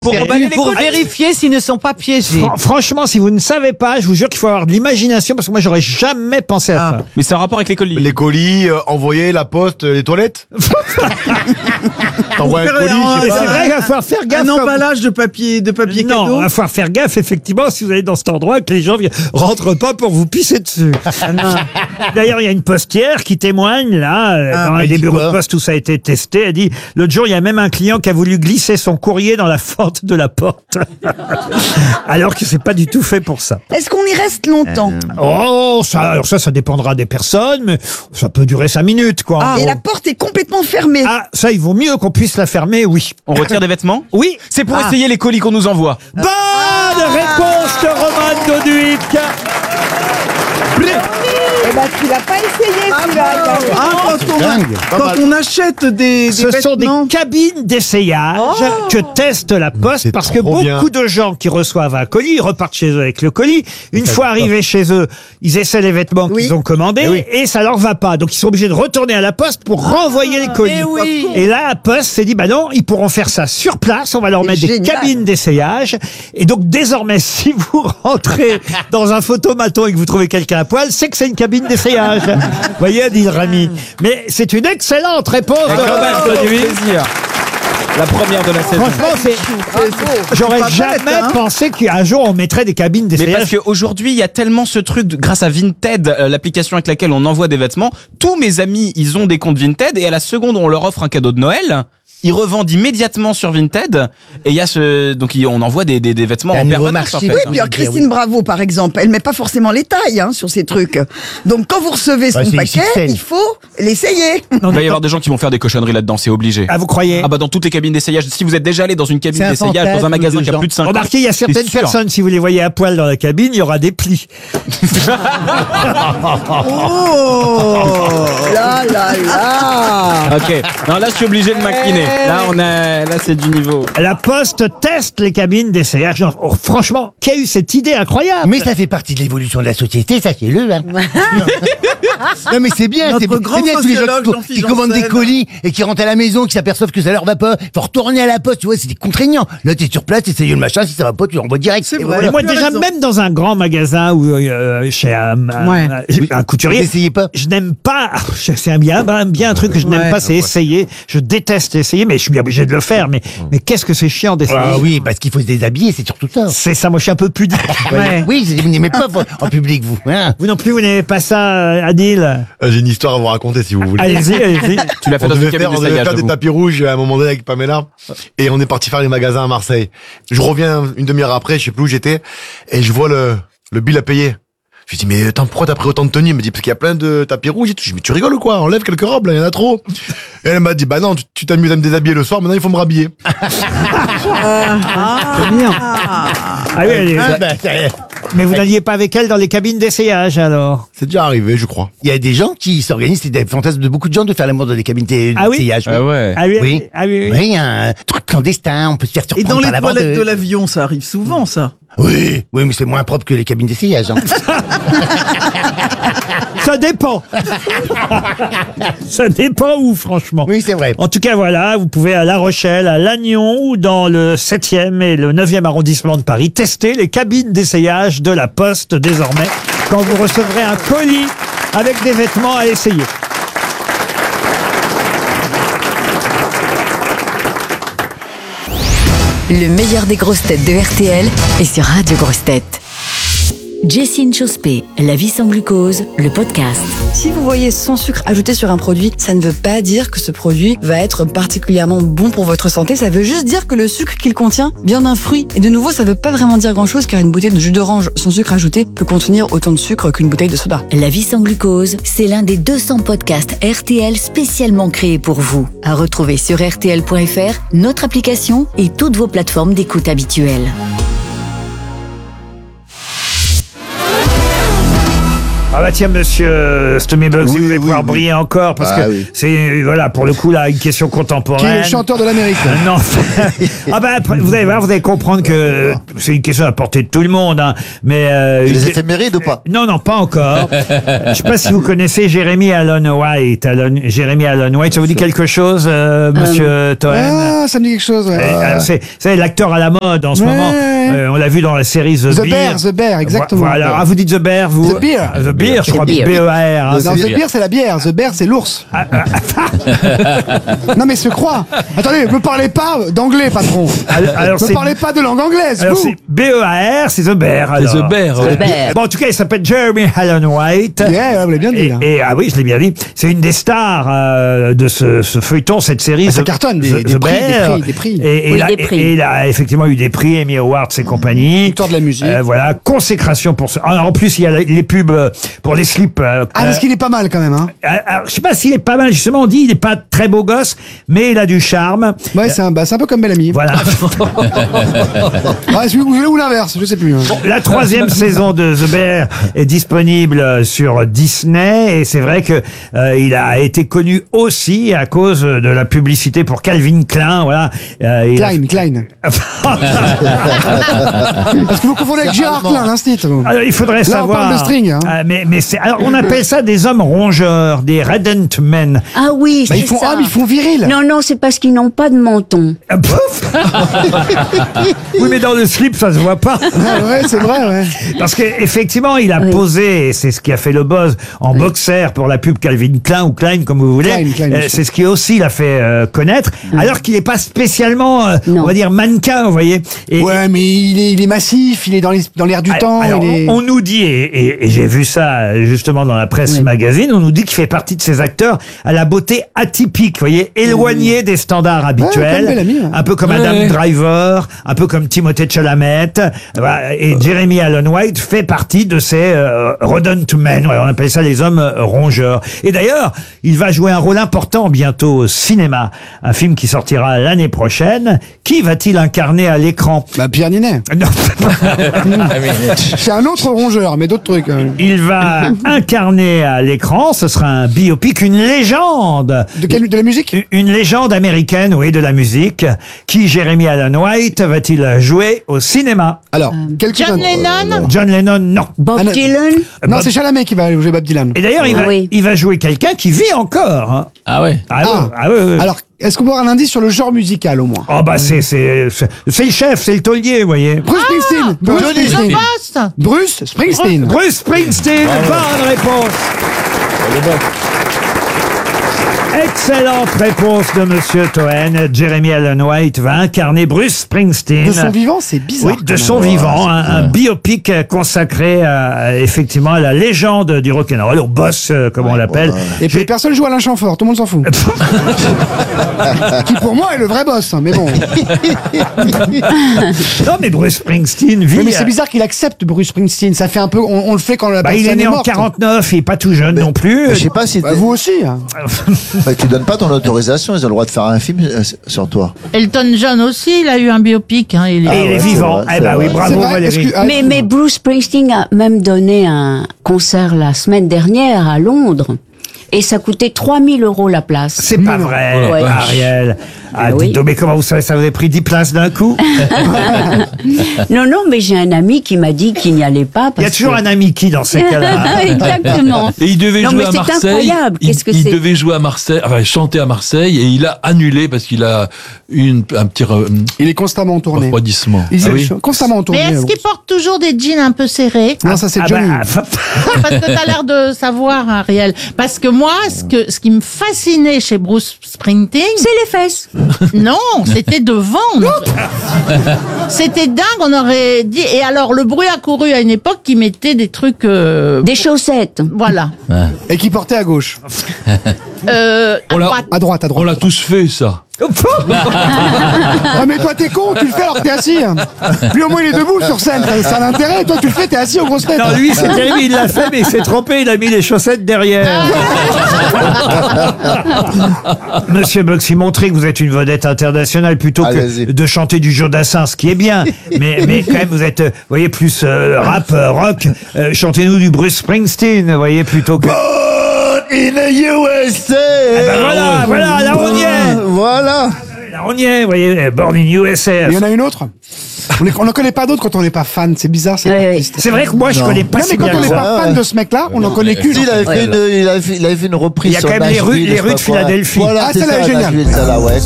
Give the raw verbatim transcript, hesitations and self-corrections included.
Pour, pour vérifier s'ils ne sont pas piégés. Fran- franchement, si vous ne savez pas, je vous jure qu'il faut avoir de l'imagination parce que moi, j'aurais jamais pensé à Ah. ça. Mais c'est un rapport avec les colis. Les colis, euh, envoyer, la poste, euh, les toilettes. T'envoies un Faire colis, un- je sais Et pas. c'est vrai qu'il va falloir faire gaffe. Un quand- emballage de papier, de papier Non, cadeau. il va falloir faire gaffe, effectivement, si vous allez dans cet endroit, que les gens ne rentrent pas pour vous pisser dessus. D'ailleurs, il y a une postière qui témoigne, là, euh, Ah, dans un elle des dit bureaux quoi de poste où ça a été testé. Elle dit, l'autre jour, il y a même un client qui a voulu glisser son courrier dans la fente de la porte. Alors que c'est pas du tout fait pour ça. Est-ce qu'on y reste longtemps? Oh, ça, alors ça, ça dépendra des personnes, mais ça peut durer cinq minutes, quoi. en Et gros. la porte est complètement fermée. Ah, ça, il vaut mieux qu'on puisse la fermer, oui. On retire des vêtements. Oui. C'est pour essayer les colis qu'on nous envoie. Bonne réponse de Roman Doduic. Eh ben, tu l'as pas essayé, celui-là. Ah, quand, on, dingue. Pas quand mal. on achète des, des Ce sont des vêtements. cabines d'essayage que teste la Poste C'est parce que trop beaucoup bien. de gens qui reçoivent un colis, ils repartent chez eux avec le colis. Une fois arrivés chez eux, ils essaient les vêtements Oui. qu'ils ont commandés Eh oui. et ça leur va pas. Donc ils sont obligés de retourner à la Poste pour renvoyer les colis. eh oui. Et là, la Poste s'est dit, bah non, ils pourront faire ça sur place. On va leur C'est mettre des génial. cabines d'essayage. Et donc désormais, si vous rentrez dans un photomaton et que vous trouvez quelqu'un à poil, c'est que c'est une cabine d'essayage. Vous voyez, dit Rami. Mais c'est une excellente réponse de Roman Doduic. plaisir. La première de la saison. Franchement, c'est. J'aurais pas bête, jamais hein. pensé qu'un jour on mettrait des cabines Mais parce d'essayage. qu'aujourd'hui, il y a tellement ce truc, de- grâce à Vinted, euh, l'application avec laquelle on envoie des vêtements, tous mes amis, ils ont des comptes Vinted et à la seconde où on leur offre un cadeau de Noël, ils revendent immédiatement sur Vinted et il y a ce, donc il- on envoie des, des, des vêtements Un en nouveau permanence. marché. En fait, Oui, hein. puis alors, Christine Bravo, par exemple, elle met pas forcément les tailles hein, sur ces trucs. Donc quand vous recevez son Ouais, c'est paquet, X L. il faut l'essayer. Il va y avoir des gens qui vont faire des cochonneries là-dedans, c'est obligé. Ah, vous croyez? Ah bah dans toutes les cabines d'essayage, si vous êtes déjà allé dans une cabine C'est un d'essayage, dans un fantasme magasin de qui a gens. plus de cinq ans, Remarquez, il y a certaines c'est sûr. personnes, si vous les voyez à poil dans la cabine, il y aura des plis. Oh Là, là, là. Ok, non là je suis obligé de m'incliner. Là on a, là c'est du niveau. La Poste teste les cabines d'essayage. Non, oh, franchement, qui a eu cette idée incroyable? Mais ça fait partie de l'évolution de la société, sachez-le. Hein. Non mais c'est bien, Notre c'est grand c'est bien tous les gens sociologue qui, co- Jean-Philippe qui commandent des Janssen. colis et qui rentrent à la maison, qui s'aperçoivent que ça leur va pas. Faut retourner à la poste, tu vois, c'était contraignant. Là t'es sur place, t'essayes le machin, si ça va pas, tu l'envoies direct. C'est Et vrai. voilà. Et moi, tu as déjà, raison. même dans un grand magasin ou euh, chez un, un- Ouais. un- un couturier, Vous essayez pas? je n'aime pas. C'est un bien, ben, bien un truc que je n'aime Ouais. pas, c'est essayer. Je déteste essayer, mais je suis bien obligé de le faire. Mais, mais qu'est-ce que c'est chiant d'essayer. Ah oui, parce qu'il faut se déshabiller, c'est surtout ça. C'est ça, moi, je suis un peu pudique. Ouais. Oui, vous n'aimez pas en public, vous. Hein. Vous non plus, vous n'aimez pas ça, euh, Adil? Euh, J'ai une histoire à vous raconter si vous voulez. Allez-y, allez-y. Tu l'as fait On dans une devait cabine faire, on devait d'essayage. faire des j'avoue. tapis rouges à un moment donné avec Pamela et on est parti faire les magasins à Marseille. Je reviens une demi-heure après, je sais plus où j'étais et je vois le, le bill à payer. Je lui dis mais attends, pourquoi t'as pris autant de tenues? Il me dit parce qu'il y a plein de tapis rouges et tout. Je dis mais tu rigoles ou quoi? Enlève quelques robes là, il y en a trop. Et elle m'a dit bah non, tu- tu t'amuses à me déshabiller le soir, maintenant il faut me rhabiller. C'est bien. Ah oui, allez. Ah, bah, ça- Mais vous n'alliez pas avec elle dans les cabines d'essayage, alors? C'est déjà arrivé, je crois. Il y a des gens qui s'organisent, c'est des fantasmes de beaucoup de gens de faire l'amour dans des cabines d'essayage. Ah oui Ah ouais. Ah oui, Oui. ah oui, oui. Oui, un truc clandestin, on peut se faire Et surprendre dans les par la toilettes vendeuse. de l'avion, ça arrive souvent, ça. Oui, oui, mais c'est moins propre que les cabines d'essayage. Hein. Ça dépend. Ça dépend où, franchement. Oui, c'est vrai. En tout cas, voilà, vous pouvez à La Rochelle, à Lannion ou dans le septième et le neuvième arrondissement de Paris tester les cabines d'essayage de la Poste désormais quand vous recevrez un colis avec des vêtements à essayer. Le meilleur des grosses têtes de R T L est sur Radio Grosses Têtes. Jessine Chospé, La vie sans glucose, le podcast. Si vous voyez sans sucre ajouté sur un produit, ça ne veut pas dire que ce produit va être particulièrement bon pour votre santé. Ça veut juste dire que le sucre qu'il contient vient d'un fruit. Et de nouveau, ça ne veut pas vraiment dire grand-chose car une bouteille de jus d'orange sans sucre ajouté peut contenir autant de sucre qu'une bouteille de soda. La vie sans glucose, c'est l'un des deux cents podcasts R T L spécialement créés pour vous. À retrouver sur R T L point F R, notre application et toutes vos plateformes d'écoute habituelles. Ah bah tiens, monsieur Stomibug, si vous voulez pouvoir briller encore, parce Ah que oui. c'est, voilà, pour le coup, là, une question Qui est contemporaine. le chanteur de l'Amérique. Euh, Non. Ah bah après, vous allez voir, vous allez comprendre que c'est une question à portée de tout le monde, hein. Mais euh, Les une- éphémérides ou pas? non, non, pas encore. Je sais pas si vous connaissez Jeremy Allen White. Allen, Jeremy Allen White, ça vous dit quelque chose, euh, monsieur Toen? Ah, ça me dit quelque chose, ouais. Euh, c'est, c'est l'acteur à la mode en ce Ouais. moment. Euh, on l'a vu dans la série The, The Bear. Bear, The Bear, exactement. Voilà. Ah, vous dites The Bear, vous? The Bear. The Bear, je crois. B E A R. hein. Non, The Bear, c'est la bière. The Bear, c'est l'ours. Non, mais se croit. Attendez, me parlez pas d'anglais, patron. Alors, alors, me c'est- parlez pas de langue anglaise, Alors vous. c'est B E A R, c'est The Bear. Alors. The Bear, ouais. The Bear. Bon, en tout cas, il s'appelle Jeremy Allen White. Yeah, vous l'avez bien dit, Et, là. et- ah oui, je l'ai bien dit. C'est une des stars euh, de ce, ce feuilleton, cette série. Ah, ça The- cartonne, des- The- des The prix, des Bear. prix, des prix. Et, et Oui, il a- des prix. et il a effectivement eu des prix, Emmy Awards et compagnie. Victoire de la musique. Euh, voilà, consécration pour ce. Alors, en plus, il y a les les pubs euh, pour les slips. euh, Ah, parce qu'il est pas mal, quand même, hein. euh, alors, je sais pas s'il est pas mal, justement, on dit il est pas très beau gosse, mais il a du charme. Ouais, c'est un, bah, c'est un peu comme Bellamy. Voilà. Ouais, c'est- ou, ou l'inverse, je sais plus. hein. La troisième saison de The Bear est disponible sur Disney et c'est vrai que euh, il a été connu aussi à cause de la publicité pour Calvin Klein. Voilà. Euh, il a- Klein, Klein. Parce que vous confondez avec Gérard Klein, hein, ce titre. vous. Alors, il faudrait Là, on savoir. parle de string, hein. Ah, mais mais c'est alors on appelle ça des hommes rongeurs, des redent men. Ah oui, Bah, c'est ils font, ça. ah, mais ils font viril. Non, non, c'est parce qu'ils n'ont pas de menton. Ah, pouf. Oui, mais dans le slip, ça se voit pas. Ah, ouais, c'est vrai, ouais. Parce qu'effectivement, il a Oui. posé, et c'est ce qui a fait le buzz, en boxer pour la pub Calvin Klein ou Klein, comme vous voulez. Klein, Klein, Euh, bien sûr. c'est ce qui aussi l'a fait euh, connaître, alors qu'il n'est pas spécialement, euh, Non. on va dire, mannequin, vous voyez. Et, Ouais, mais il est, il est massif, il est dans les- dans l'air du alors, temps. alors, il est... on, on nous dit, et, et- et j'ai vu ça justement dans la presse Oui. magazine, on nous dit qu'il fait partie de ces acteurs à la beauté atypique, vous voyez, éloigné des standards habituels, comme Bellamy, ouais. un peu comme Ouais, Adam ouais. Driver, un peu comme Timothée Chalamet, voilà, et Jeremy Allen White fait partie de ces euh, rodent men, ouais, on appelle ça les hommes euh, rongeurs. Et d'ailleurs, il va jouer un rôle important bientôt au cinéma, un film qui sortira l'année prochaine. Qui va-t-il incarner à l'écran? Bah, Pierre Ninet. Non. C'est un autre rongeur, mais d'autres trucs. hein. Il va incarner à l'écran, ce sera un biopic, une légende. De, quelle, de la musique? Une légende américaine, oui, de la musique. Qui, Jeremy Allen White, va-t-il jouer au cinéma? Alors, quelques John Lennon. John Lennon, non. Bob Ah, non. Dylan. Non, Bob- c'est Chalamet qui va jouer Bob Dylan. Et d'ailleurs, il, Ah va- oui. il va jouer quelqu'un qui vit encore. hein. Ah ouais. Ah, Ah. ouais, ah ouais, ouais. Alors, est-ce qu'on peut avoir un indice sur le genre musical au moins? Oh bah c'est c'est c'est c'est le chef, c'est le taulier, vous voyez. Bruce Springsteen. Bruce Johnny. Springsteen. Boss. Bruce Springsteen. Bruce Springsteen, bonne réponse. Excellente réponse de Monsieur Toen. Jeremy Allen White va incarner Bruce Springsteen. De son vivant, c'est bizarre. Oui, de quand son même. vivant, un, un biopic consacré à, effectivement à la légende du rock'n'roll, au boss euh, comme on l'appelle. Et puis personne joue Alain Chamfort, tout le monde s'en fout. Qui pour moi est le vrai boss, hein, mais bon. Non mais Bruce Springsteen vit. Mais, mais c'est bizarre qu'il accepte Bruce Springsteen. Ça fait un peu, on, on le fait quand la Bah, personne il est né en morte. quarante-neuf, il est pas tout jeune non plus. Je sais pas si Bah, t'es- vous aussi. hein. bah, tu donnes pas ton autorisation, ils ont le droit de faire un film euh, sur toi. Elton John aussi, il a eu un biopic. Hein, il est- Et il est ouais, c'est vivant. vrai, Eh ben c'est oui, vrai. bravo C'est vrai, Valérie. parce que- ah, Mais, mais Bruce Springsteen a même donné un concert la semaine dernière à Londres. Et ça coûtait trois mille euros la place. C'est pas vrai, Ouais. Ariel. Ah, Oui. dites donc, mais comment vous savez, ça vous a pris dix places d'un coup? Non, non, mais j'ai un ami qui m'a dit qu'il n'y allait pas. Il y a parce toujours que... un ami qui dans ces cas-là. Exactement. Et il devait Non, jouer mais à c'est Marseille. incroyable. Il, Qu'est-ce que il c'est devait jouer à Marseille, enfin chanter à Marseille, et il a annulé parce qu'il a eu une, un petit re- Il est constamment en tournée. refroidissement. Il Ah est oui. constamment en Mais tournée. est-ce Bruce. qu'il porte toujours des jeans un peu serrés? Non, ça c'est Ah Johnny. bah, enfin, Parce que t'as l'air de savoir, Ariel. Parce que moi, ce que ce qui me fascinait chez Bruce Springsteen, C'est les fesses. non, c'était de vendre. C'était dingue, on aurait dit. Et alors, le bruit a couru à une époque qui mettait des trucs. euh, Des chaussettes. Voilà. Et qui portait à gauche. Euh, à On l'a- droite. À droite, à On droite. l'a tous fait, ça. Ah, mais toi, t'es con, tu le fais alors que t'es assis. Lui, au moins, il est debout sur scène. Ça, ça a l'intérêt. Toi, tu le fais, t'es assis aux grosses têtes. Non, lui, c'est terrible, il l'a fait, mais il s'est trompé, il a mis les chaussettes derrière. Monsieur Boxy, montrez que vous êtes une vedette internationale plutôt Allez-y. que de chanter du Jodassin, ce qui est bien. Mais, mais quand même, vous êtes, euh, vous voyez, plus euh, rap, euh, rock. Euh, Chantez-nous du Bruce Springsteen, vous voyez, plutôt que... In the U S A. Eh ben voilà, voilà, là on y est. Voilà. Là on y est, vous voyez, Born in U S A. Il y en a une autre. On est- on n'en connaît pas d'autres quand on n'est pas fan. C'est bizarre. C'est Ouais, ouais. C'est vrai que moi, je Non. connais pas Non, si mais quand bien on que n'est ça. pas fan de ce mec-là, on n'en connaît qu'une. Si, il avait fait une, il avait fait, il avait fait une reprise. Il y a sur quand même les Nashville, rues- les je sais rues pas de quoi. Philadelphie. Voilà, Ah, c'est celle-là ça, est géniale. Nashville, celle-là, ouais.